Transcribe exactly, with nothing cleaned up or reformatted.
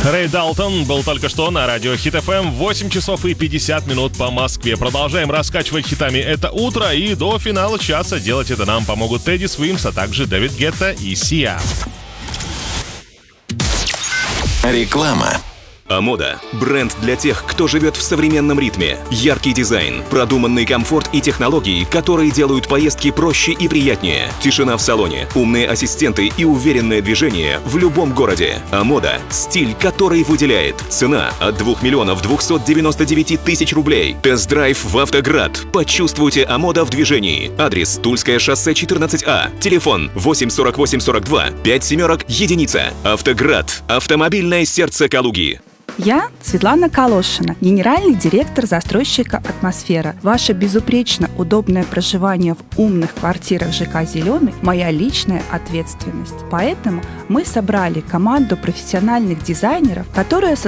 Рэй Далтон был только что на радио Хит эф эм. восемь часов и пятьдесят минут по Москве. Продолжаем раскачивать хитами это утро, и до финала часа делать это нам помогут Тедди Свимс, а также Дэвид Гетта и Сиа. Реклама. Амода – бренд для тех, кто живет в современном ритме. Яркий дизайн, продуманный комфорт и технологии, которые делают поездки проще и приятнее. Тишина в салоне, умные ассистенты и уверенное движение в любом городе. Амода – стиль, который выделяет. Цена от двух миллионов двухсот девяноста девяти тысяч рублей. Тест-драйв в Автоград. Почувствуйте Амода в движении. Адрес: Тульское шоссе четырнадцать А. Телефон: восемь сорок восемь сорок два пять семерок единица. Автоград. Автомобильное сердце Калуги. Я Светлана Калошина, генеральный директор застройщика «Атмосфера». Ваше безупречно удобное проживание в умных квартирах ЖК «Зеленый» – моя личная ответственность. Поэтому мы собрали команду профессиональных дизайнеров, которые